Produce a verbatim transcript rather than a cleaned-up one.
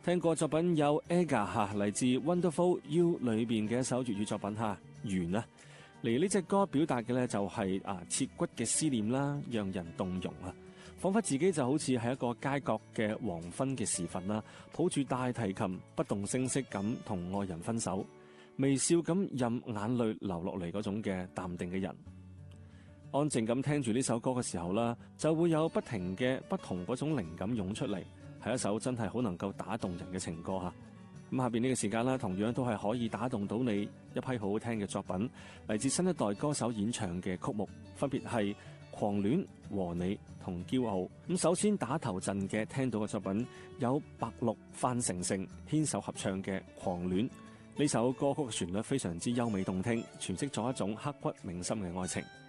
聽過作品有 Aga 吓，嚟自 Wonderful You 裏邊嘅一首粵語作品吓，緣啊。嚟呢隻歌表達嘅呢就係啊切骨嘅思念啦，讓人動容啊，仿佛自己就好似係一個街角嘅黃昏嘅時分啦，抱住大提琴不動聲色咁同愛人分手，微笑咁任眼淚流落嚟嗰種嘅淡定嘅人。安靜咁聽住呢首歌嘅時候啦，就會有不停嘅不同嗰種靈感湧出嚟，係一首真係好能夠打動人嘅情歌吓。咁下邊呢個時間啦，同樣都係可以打動到你一批好好聽嘅作品，嚟自新一代歌手演唱嘅曲目，分別係《狂戀》、和你同驕傲。咁首先打頭陣嘅聽到嘅作品有白鹿、范丞丞牽手合唱嘅《狂戀》。呢首歌曲嘅旋律非常之優美動聽，詮釋咗一種刻骨銘心嘅愛情。